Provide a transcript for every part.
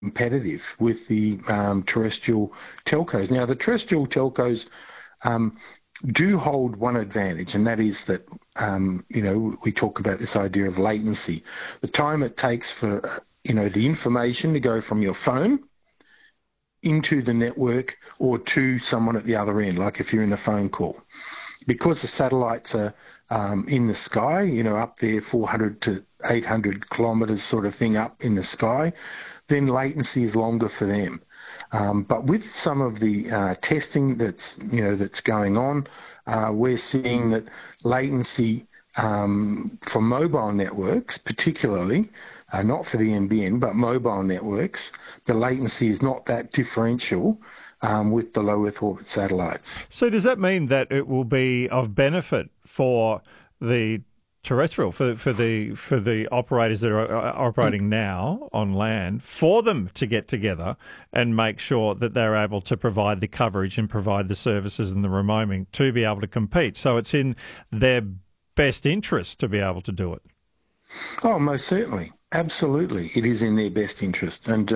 competitive with the terrestrial telcos. Now, the terrestrial telcos do hold one advantage, and that is that, we talk about this idea of latency. The time it takes for, the information to go from your phone into the network or to someone at the other end, like if you're in a phone call. Because the satellites are in the sky, up there 400 to 800 kilometres sort of thing up in the sky, then latency is longer for them. But with some of the testing that's going on, we're seeing that latency for mobile networks, particularly, not for the NBN, but mobile networks, the latency is not that differential with the low Earth orbit satellites. So does that mean that it will be of benefit for the terrestrial, for the operators that are operating now on land, for them to get together and make sure that they're able to provide the coverage and provide the services and the roaming to be able to compete? So it's in their best interest to be able to do it. Oh, most certainly. Absolutely. It is in their best interest. And,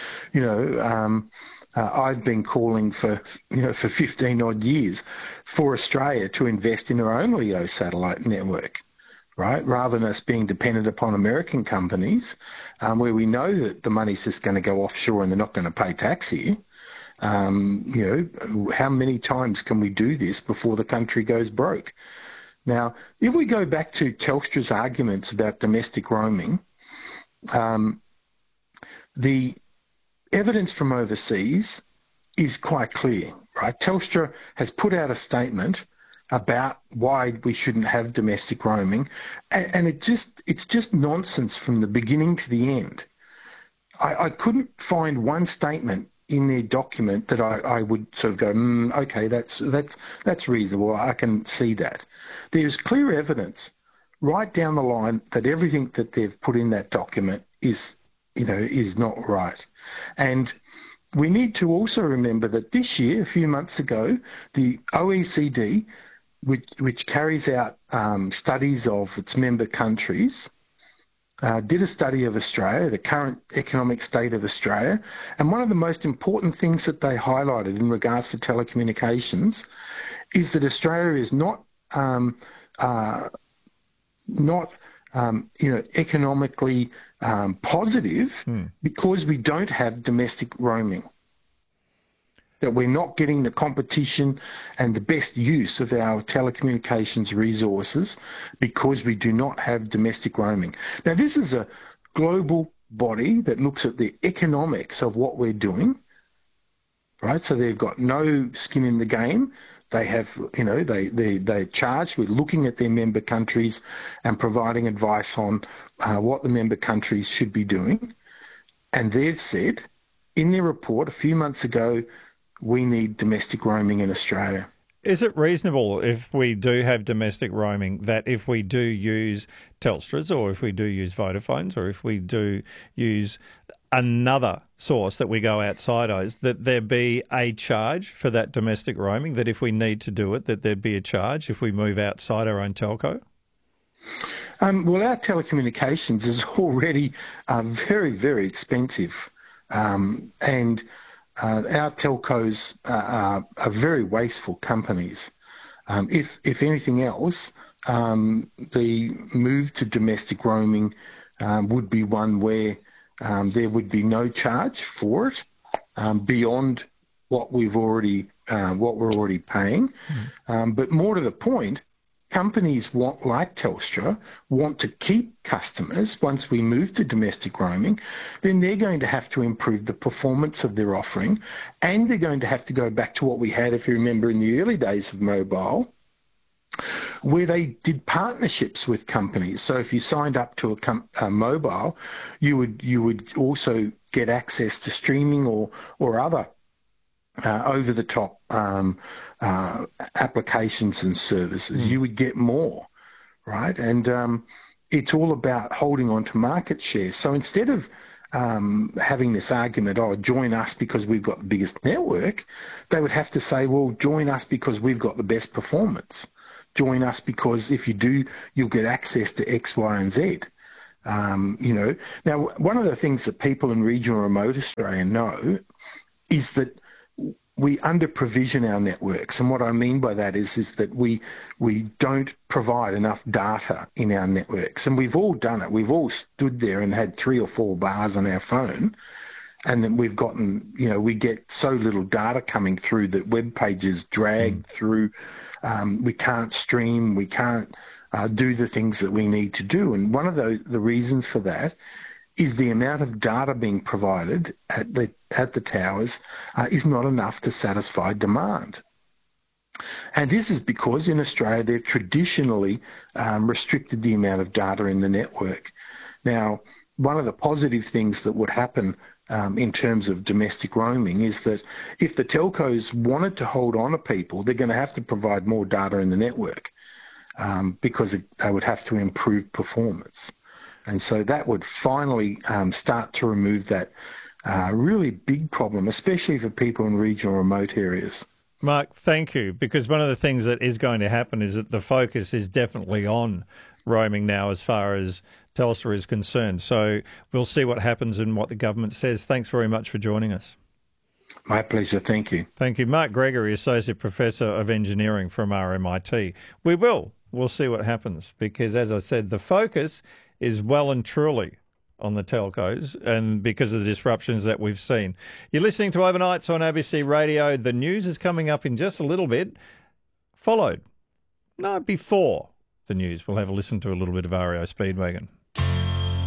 I've been calling for 15 odd years for Australia to invest in our own LEO satellite network, right? Rather than us being dependent upon American companies, where we know that the money's just going to go offshore and they're not going to pay tax here. How many times can we do this before the country goes broke? Now, if we go back to Telstra's arguments about domestic roaming, the evidence from overseas is quite clear, right? Telstra has put out a statement about why we shouldn't have domestic roaming, and it's just nonsense from the beginning to the end. I couldn't find one statement in their document that I would sort of go, okay, that's reasonable. I can see that. There's clear evidence right down the line that everything that they've put in that document is not right. And we need to also remember that this year, a few months ago, the OECD, which carries out studies of its member countries, did a study of Australia, the current economic state of Australia, and one of the most important things that they highlighted in regards to telecommunications is that Australia is not economically positive because we don't have domestic roaming. That we're not getting the competition and the best use of our telecommunications resources because we do not have domestic roaming. Now, this is a global body that looks at the economics of what we're doing, right? So they've got no skin in the game. They have, they're charged with looking at their member countries and providing advice on what the member countries should be doing. And they've said in their report a few months ago, we need domestic roaming in Australia. Is it reasonable, if we do have domestic roaming, that if we do use Telstra's or if we do use Vodafone's or if we do use another source that we go outside of, that there be a charge for that domestic roaming, that if we need to do it, that there'd be a charge if we move outside our own telco? Well, our telecommunications is already very, very expensive. And our telcos are very wasteful companies. If anything else, the move to domestic roaming would be one where there would be no charge for it beyond what we're already paying. But more to the point, companies like Telstra want to keep customers. Once we move to domestic roaming, then they're going to have to improve the performance of their offering, and they're going to have to go back to what we had, if you remember, in the early days of mobile, where they did partnerships with companies. So if you signed up to a mobile, you would also get access to streaming or other over-the-top applications and services. You would get more, right? And it's all about holding on to market share. So instead of having this argument, join us because we've got the biggest network, they would have to say, well, join us because we've got the best performance. Join us because if you do, you'll get access to X, Y, and Z. Now, one of the things that people in regional remote Australia know is that we under-provision our networks. And what I mean by that is that we don't provide enough data in our networks. And we've all done it. We've all stood there and had 3 or 4 bars on our phone. And then we've gotten, we get so little data coming through that web pages drag through. We can't stream. We can't do the things that we need to do. And one of the reasons for that is the amount of data being provided at the towers is not enough to satisfy demand. And this is because in Australia they've traditionally restricted the amount of data in the network. Now, one of the positive things that would happen in terms of domestic roaming is that if the telcos wanted to hold on to people, they're going to have to provide more data in the network because they would have to improve performance. And so that would finally start to remove that really big problem, especially for people in regional remote areas. Mark, thank you, because one of the things that is going to happen is that the focus is definitely on roaming now as far as Telstra is concerned. So we'll see what happens and what the government says. Thanks very much for joining us. My pleasure. Thank you. Thank you. Mark Gregory, Associate Professor of Engineering from RMIT. We'll see what happens because, as I said, the focus is well and truly on the telcos and because of the disruptions that we've seen. You're listening to Overnights on ABC Radio. The news is coming up in just a little bit, before the news. We'll have a listen to a little bit of REO Speedwagon.